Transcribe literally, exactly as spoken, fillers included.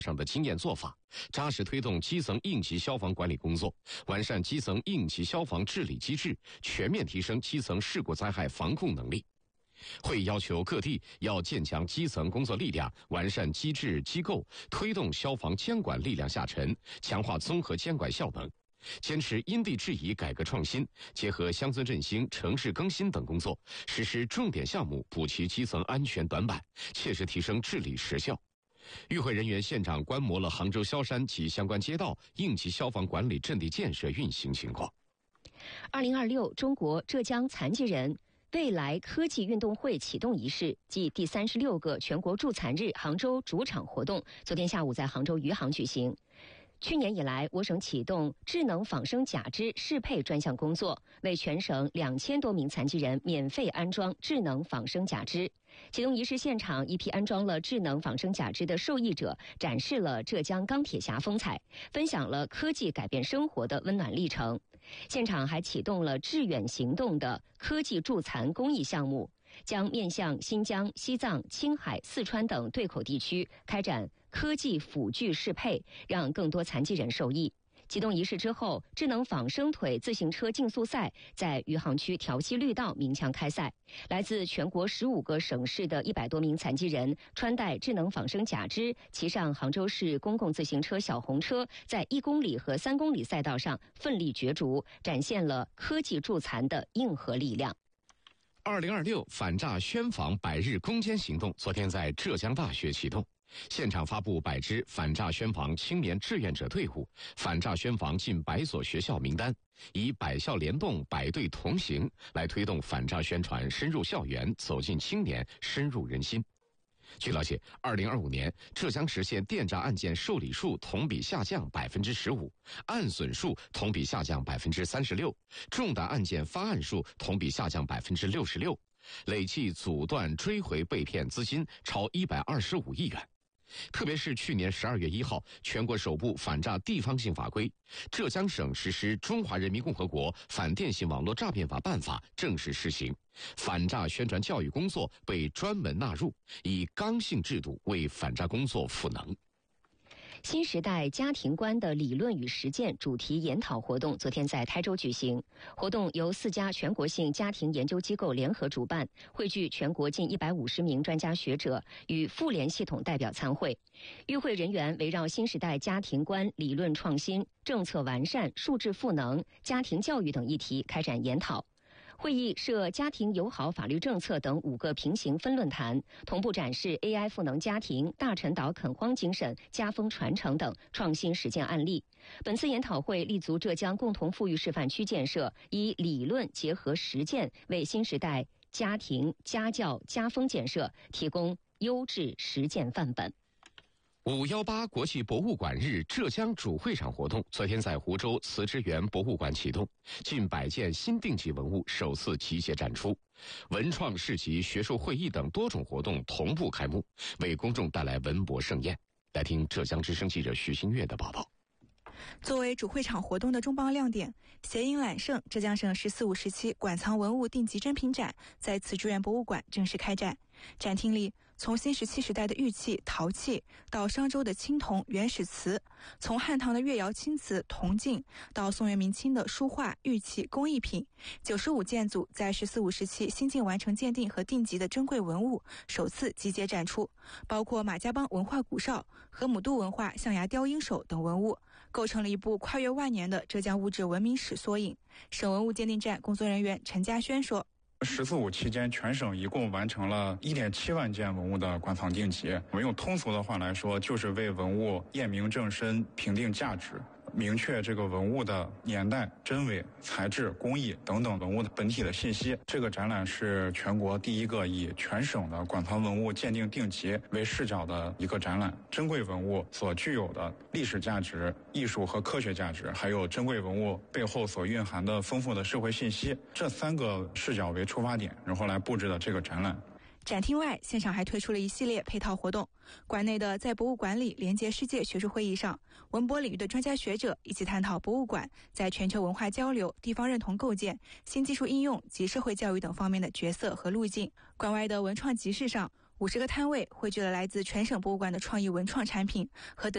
上的经验做法，扎实推动基层应急消防管理工作，完善基层应急消防治理机制，全面提升基层事故灾害防控能力。会议要求各地要坚强基层工作力量，完善机制机构，推动消防监管力量下沉，强化综合监管效能。坚持因地制宜改革创新，结合乡村振兴、城市更新等工作，实施重点项目，补齐基层安全短板，切实提升治理实效。与会人员现场观摩了杭州萧山及相关街道应急消防管理阵地建设运行情况。 二零二六中国浙江残疾人未来科技运动会启动仪式暨第三十六个全国助残日杭州主场活动，昨天下午在杭州余杭举行。去年以来，我省启动智能仿生假肢适配专项工作，为全省两千多名残疾人免费安装智能仿生假肢。启动仪式现场，一批安装了智能仿生假肢的受益者展示了浙江钢铁侠风采，分享了科技改变生活的温暖历程。现场还启动了致远行动的科技助残公益项目，将面向新疆、西藏、青海、四川等对口地区开展科技辅具适配，让更多残疾人受益。启动仪式之后，智能仿生腿自行车竞速赛在余杭区调溪绿道鸣枪开赛。来自全国十五个省市的一百多名残疾人穿戴智能仿生假肢，骑上杭州市公共自行车小红车，在一公里和三公里赛道上奋力角逐，展现了科技助残的硬核力量。 二零二六反诈宣防百日攻坚行动昨天在浙江大学启动，现场发布百支反诈宣防青年志愿者队伍、反诈宣防近百所学校名单，以百校联动、百队同行来推动反诈宣传深入校园、走进青年、深入人心。据了解，二零二五年浙江实现电诈案件受理数同比下降百分之十五，案损数同比下降百分之三十六，重大案件发案数同比下降百分之六十六，累计阻断追回被骗资金超一百二十五亿元。特别是去年十二月一号，全国首部反诈地方性法规，浙江省实施《中华人民共和国反电信网络诈骗法》办法正式施行，反诈宣传教育工作被专门纳入，以刚性制度为反诈工作赋能。 新时代家庭观的理论与实践主题研讨活动昨天在台州举行。活动由四家全国性家庭研究机构联合主办，汇聚全国近一百五十名专家学者与妇联系统代表参会。与会人员围绕新时代家庭观、理论创新、政策完善、数字赋能、家庭教育等议题开展研讨。会议设家庭友好法律政策等五个平行分论坛，同步展示 A I 赋能家庭、大陈岛垦荒精神、家风传承等创新实践案例。本次研讨会立足浙江共同富裕示范区建设，以理论结合实践，为新时代家庭、家教、家风建设提供优质实践范本。 五一八国际博物馆日浙江主会场活动昨天在湖州慈之园博物馆启动，近百件新定级文物首次集结展出，文创市集、学术会议等多种活动同步开幕，为公众带来文博盛宴。来听浙江之声记者徐新月的报道。 作为主会场活动的重磅亮点，谐音揽胜浙江省“十四五”时期馆藏文物定级珍品展在慈之园博物馆正式开展。展厅里，从新石器时代的玉器、陶器，到商周的青铜、原始瓷，从汉唐的越窑青瓷、铜镜，到宋元明清的书画、玉器、工艺品，九十五件组在“十四五”时期新近完成鉴定和定级的珍贵文物首次集结展出，包括马家浜文化古哨、河姆渡文化象牙雕鹰手等文物，构成了一部跨越万年的浙江物质文明史缩影。省文物鉴定站工作人员陈家轩说， 十四五期间，全省一共完成了一点七万件文物的馆藏定级。我们用通俗的话来说，就是为文物验明正身、评定价值，明确这个文物的年代、真伪、材质、工艺等等文物的本体的信息。这个展览是全国第一个以全省的馆藏文物鉴定定级为视角的一个展览。珍贵文物所具有的历史价值、艺术和科学价值，还有珍贵文物背后所蕴含的丰富的社会信息，这三个视角为出发点，然后来布置的这个展览。 展厅外，现场还推出了一系列配套活动。馆内的在博物馆里连接世界学术会议上，文博领域的专家学者一起探讨博物馆在全球文化交流、地方认同构建、新技术应用及社会教育等方面的角色和路径。馆外的文创集市上，五十个摊位汇聚了来自全省博物馆的创意文创产品和